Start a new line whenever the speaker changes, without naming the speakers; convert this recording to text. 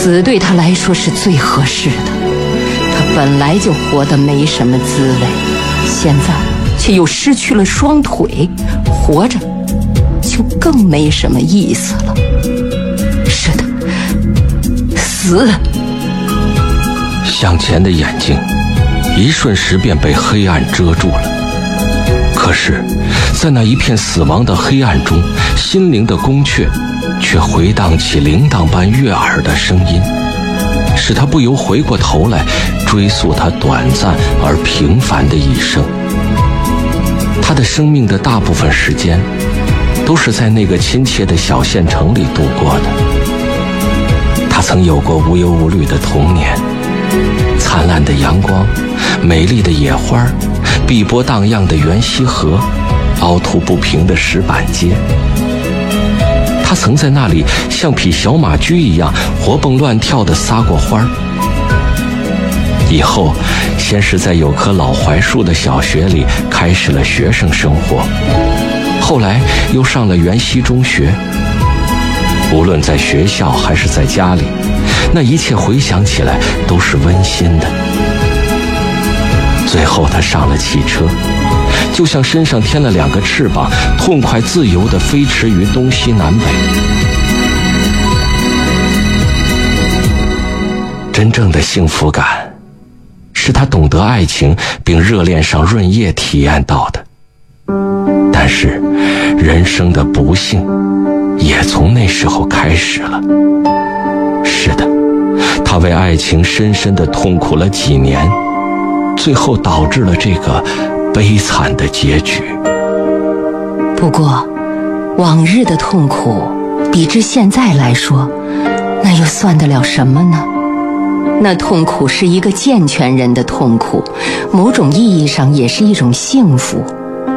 死对他来说是最合适的。他本来就活得没什么滋味，现在却又失去了双腿，活着就更没什么意思了。是的，死。
向前的眼睛一瞬时便被黑暗遮住了，可是在那一片死亡的黑暗中，心灵的宫阙却回荡起铃铛般悦耳的声音，使他不由回过头来追溯他短暂而平凡的一生。他的生命的大部分时间都是在那个亲切的小县城里度过的。他曾有过无忧无虑的童年，灿烂的阳光，美丽的野花，碧波荡漾的源溪河，凹凸不平的石板街。他曾在那里像匹小马驹一样活蹦乱跳地撒过欢儿。以后先是在有棵老槐树的小学里开始了学生生活，后来又上了源溪中学。无论在学校还是在家里，那一切回想起来都是温馨的。最后他上了汽车，就像身上添了2个翅膀，痛快自由地飞驰于东西南北。真正的幸福感是他懂得爱情并热恋上润叶体验到的，但是人生的不幸也从那时候开始了。是的，他为爱情深深地痛苦了几年，最后导致了这个悲惨的结局。
不过往日的痛苦比之现在来说，那又算得了什么呢？那痛苦是一个健全人的痛苦，某种意义上也是一种幸福。